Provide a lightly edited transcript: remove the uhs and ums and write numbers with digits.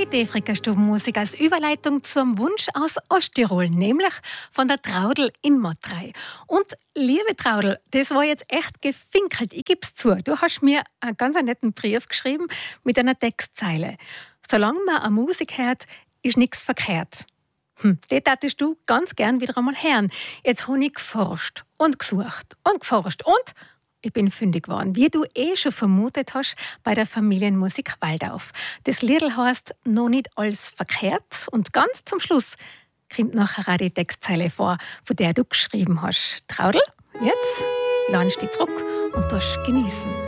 Heute Frickerstubenmusik als Überleitung zum Wunsch aus Osttirol, nämlich von der Traudl in Mottrei. Und liebe Traudl, das war jetzt echt gefinkelt, ich gebe es zu. Du hast mir einen ganz netten Brief geschrieben mit einer Textzeile. Solange man eine Musik hört, ist nichts verkehrt. Das hättest du ganz gern wieder einmal hören. Jetzt habe ich geforscht und gesucht und geforscht und ich bin fündig geworden, wie du schon vermutet hast, bei der Familienmusik Waldauf. Das Liedl heißt «Noch nicht alles verkehrt» und ganz zum Schluss kommt nachher auch die Textzeile vor, von der du geschrieben hast. Traudl, jetzt lernst du dich zurück und darfst genießen.